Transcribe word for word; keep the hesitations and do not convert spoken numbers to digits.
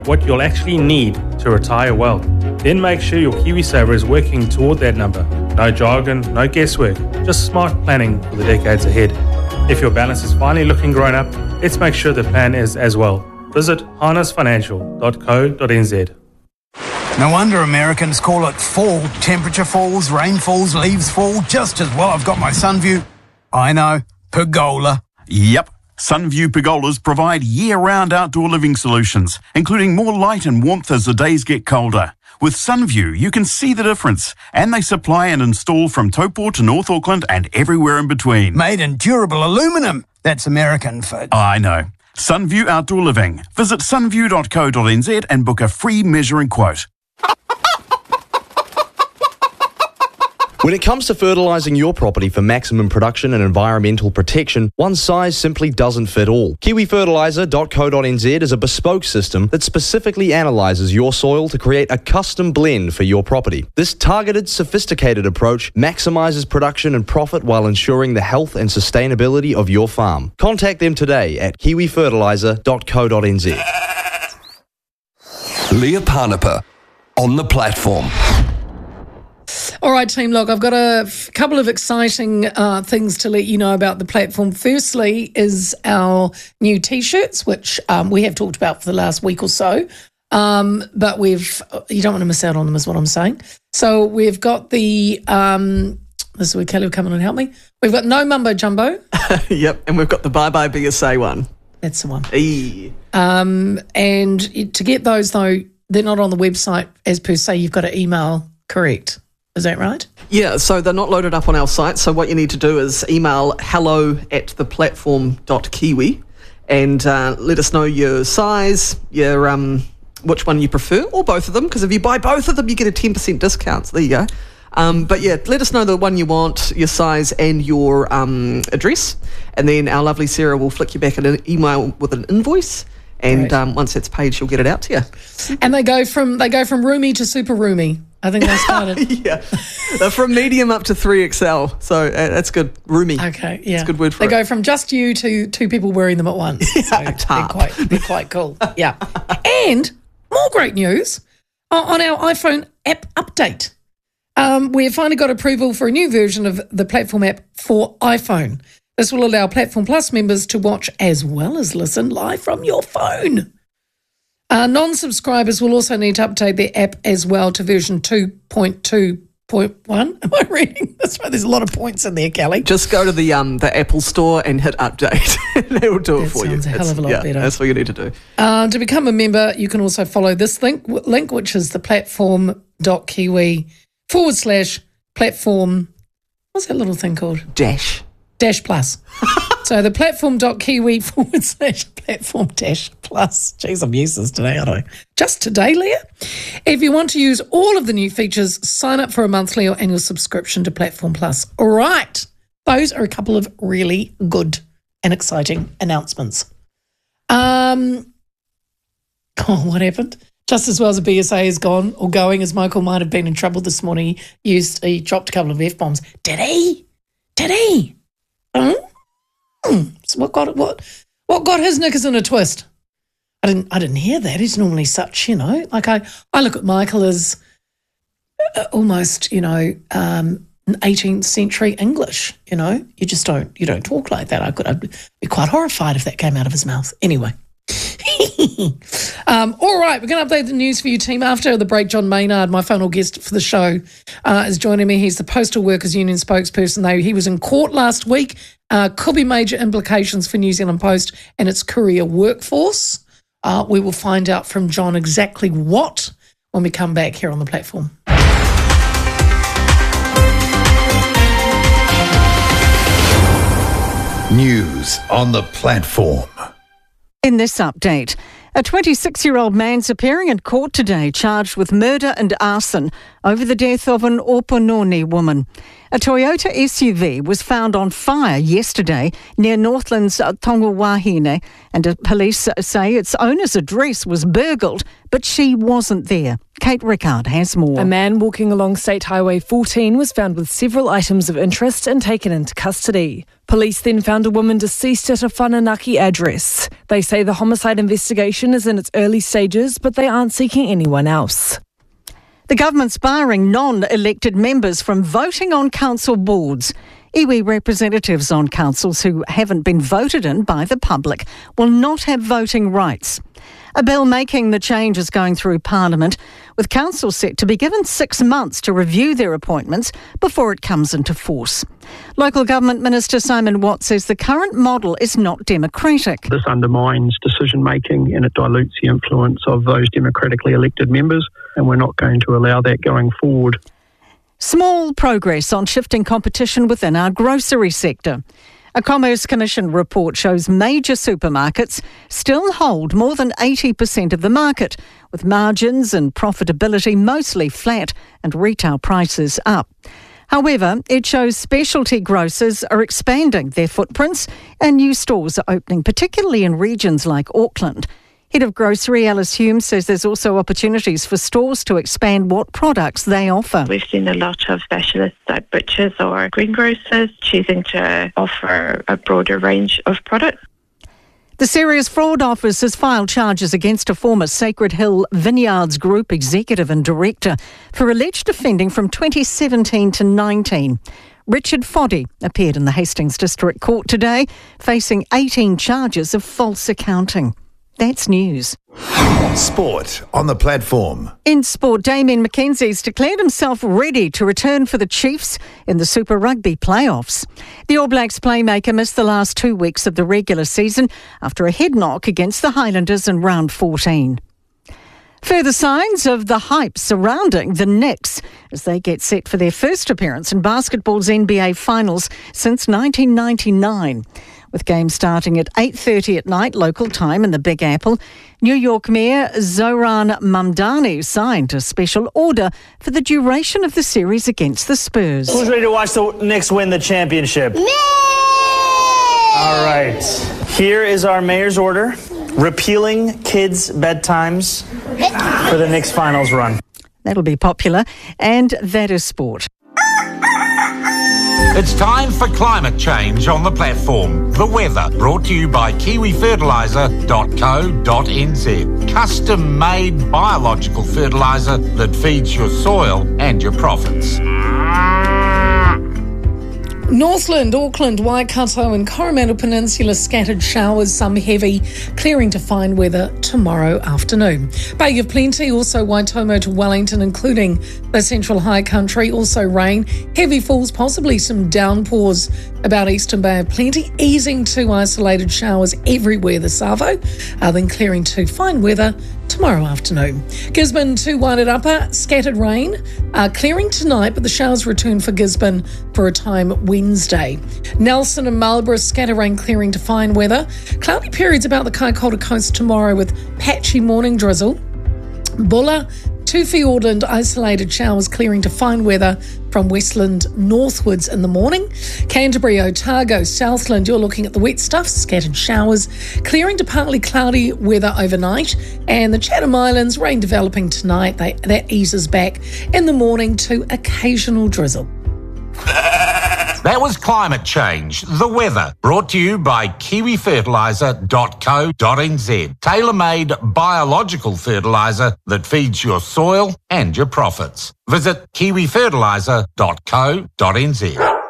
what you'll actually need to retire well. Then make sure your KiwiSaver is working toward that number. No jargon, no guesswork, just smart planning for the decades ahead. If your balance is finally looking grown up, let's make sure the plan is as well. Visit harness financial dot co dot n z. No wonder Americans call it fall. Temperature falls, rain falls, leaves fall, just as well I've got my Sunview. I know, pergola. Yep. Sunview pergolas provide year-round outdoor living solutions, including more light and warmth as the days get colder. With Sunview, you can see the difference, and they supply and install from Taupo to North Auckland and everywhere in between. Made in durable aluminum. That's American for... I know. Sunview Outdoor Living. Visit sunview dot co dot n z and book a free measuring quote. When it comes to fertilising your property for maximum production and environmental protection, one size simply doesn't fit all. kiwi fertiliser dot co dot n z is a bespoke system that specifically analyses your soil to create a custom blend for your property. This targeted, sophisticated approach maximises production and profit while ensuring the health and sustainability of your farm. Contact them today at kiwi fertiliser dot co dot n z. Leah Parnapa on the platform. All right, Team Log, I've got a f- couple of exciting uh, things to let you know about the platform. Firstly is our new T-shirts, which um, we have talked about for the last week or so, um, but we've you don't want to miss out on them is what I'm saying. So we've got the, um, this is where Kelly will come in and help me. We've got No Mumbo Jumbo. Yep, and we've got the Bye Bye B S A one. That's the one. Eee. Um, and to get those, though, they're not on the website as per se. You've got to email correct. Is that right? Yeah, so they're not loaded up on our site. So what you need to do is email hello at theplatform.kiwi and uh, let us know your size, your um, which one you prefer, or both of them, because if you buy both of them, you get a ten percent discount. So there you go. Um, but yeah, let us know the one you want, your size and your um, address, and then our lovely Sarah will flick you back an email with an invoice. And um, once it's paid, she'll get it out to you. And they go from they go from roomy to super roomy. I think they started. Yeah, they're from medium up to three X L, so uh, that's good. Roomy. Okay, yeah, it's a good word for they it. They go from just you to two people wearing them at once. Yeah, so they're quite they're quite cool. Yeah, and more great news on our iPhone app update. Um, we've finally got approval for a new version of the Platform app for iPhone. This will allow Platform Plus members to watch as well as listen live from your phone. Uh, non-subscribers will also need to update their app as well to version two point two point one. Am I reading this right? There's a lot of points in there, Kelly. Just go to the um the Apple Store and hit update. They will do that it for you. Sounds a hell of a lot yeah, better. That's what you need to do. Uh, to become a member, you can also follow this link, link which is theplatform.kiwi forward slash platform. What's that little thing called? Dash. Dash plus. So the platform.kiwi forward slash platform dash plus. Jeez, I'm useless today, aren't I? Just today, Leah. If you want to use all of the new features, sign up for a monthly or annual subscription to Platform Plus. All right. Those are a couple of really good and exciting announcements. Um, oh, what happened? Just as well as a B S A is gone or going, as Michael might have been in trouble this morning. He used, he dropped a couple of F-bombs. Did he? Did he? Hmm? So what got what what got his knickers in a twist? I didn't I didn't hear that. He's normally such, you know, like I, I look at Michael as uh, almost, you know, um, eighteenth century English. You know, you just don't you don't talk like that. I could I'd be quite horrified if that came out of his mouth. Anyway. um, all right, we're going to update the news for you, team. After the break, John Maynard, my final guest for the show, uh, is joining me. He's the Postal Workers Union spokesperson. Though he was in court last week. Uh, could be major implications for New Zealand Post and its courier workforce. Uh, we will find out from John exactly what when we come back here on the platform. News on the platform. In this update, a twenty-six-year-old man's appearing in court today charged with murder and arson over the death of an Opononi woman. A Toyota S U V was found on fire yesterday near Northland's Tongawahine, and police say its owner's address was burgled, but she wasn't there. Kate Rickard has more. A man walking along State Highway fourteen was found with several items of interest and taken into custody. Police then found a woman deceased at a Whananaki address. They say the homicide investigation is in its early stages, but they aren't seeking anyone else. The government's barring non-elected members from voting on council boards. Iwi representatives on councils who haven't been voted in by the public will not have voting rights. A bill making the change is going through Parliament, with councils set to be given six months to review their appointments before it comes into force. Local Government Minister Simon Watt says the current model is not democratic. This undermines decision-making and it dilutes the influence of those democratically elected members, and we're not going to allow that going forward. Small progress on shifting competition within our grocery sector. A Commerce Commission report shows major supermarkets still hold more than eighty percent of the market, with margins and profitability mostly flat and retail prices up. However, it shows specialty grocers are expanding their footprints and new stores are opening, particularly in regions like Auckland. Head of Grocery Alice Hume says there's also opportunities for stores to expand what products they offer. We've seen a lot of specialists like butchers or greengrocers choosing to offer a broader range of products. The Serious Fraud Office has filed charges against a former Sacred Hill Vineyards Group executive and director for alleged offending from twenty seventeen to nineteen. Richard Foddy appeared in the Hastings District Court today, facing eighteen charges of false accounting. That's news. Sport on the platform. In sport, Damien McKenzie's declared himself ready to return for the Chiefs in the Super Rugby playoffs. The All Blacks playmaker missed the last two weeks of the regular season after a head knock against the Highlanders in round fourteen. Further signs of the hype surrounding the Knicks as they get set for their first appearance in basketball's N B A Finals since nineteen ninety-nine. With games starting at eight thirty at night local time in the Big Apple, New York Mayor Zoran Mamdani signed a special order for the duration of the series against the Spurs. Who's ready to watch the Knicks win the championship? Me! All right. Here is our mayor's order, repealing kids' bedtimes for the Knicks finals run. That'll be popular. And that is sport. It's time for climate change on the platform. The weather, brought to you by kiwi fertiliser dot co dot n z. Custom-made biological fertiliser that feeds your soil and your profits. Northland, Auckland, Waikato and Coromandel Peninsula scattered showers, some heavy, clearing to fine weather tomorrow afternoon. Bay of Plenty, also Waitomo to Wellington, including the Central High Country, also rain, heavy falls, possibly some downpours about Eastern Bay of Plenty, easing to isolated showers everywhere this Savo, uh, then clearing to fine weather tomorrow afternoon. Gisborne to Wairarapa, scattered rain, uh, clearing tonight, but the showers return for Gisborne for a time Wednesday. Nelson and Marlborough, scattered rain clearing to fine weather. Cloudy periods about the Kaikoura coast tomorrow with patchy morning drizzle. Bulla, to Fiordland, isolated showers clearing to fine weather from Westland northwards in the morning. Canterbury, Otago, Southland, you're looking at the wet stuff, scattered showers, clearing to partly cloudy weather overnight. And the Chatham Islands, rain developing tonight, they, that eases back in the morning to occasional drizzle. That was climate change, the weather, brought to you by kiwi fertiliser dot co dot n z. Tailor-made biological fertiliser that feeds your soil and your profits. Visit kiwi fertiliser dot co dot n z.